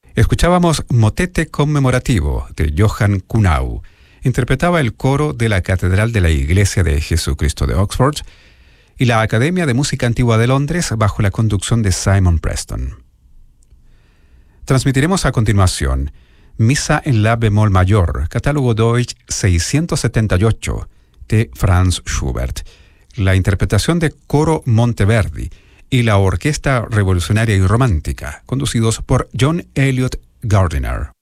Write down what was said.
Escuchábamos Motete conmemorativo de Johann Kuhnau. Interpretaba el coro de la Catedral de la Iglesia de Jesucristo de Oxford y la Academia de Música Antigua de Londres bajo la conducción de Simon Preston. Transmitiremos a continuación Misa en la bemol mayor, catálogo Deutsch 678 de Franz Schubert, la interpretación de Coro Monteverdi y la Orquesta Revolucionaria y Romántica, conducidos por John Elliott Gardiner.